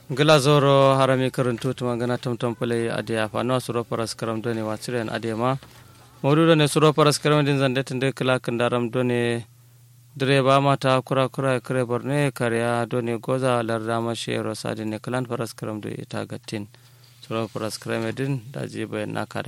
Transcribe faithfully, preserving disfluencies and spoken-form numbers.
Glazoro harami karuntu tumangana tamtam pale adia fano suro paras karam done watsiren adema modu done suro paras karam din zande tende kala kandaram done direba mata kura kura kare borne karya done goza lardama shero sadine kalan paras karam do ita gatin suro paras karam din daji bayan nakada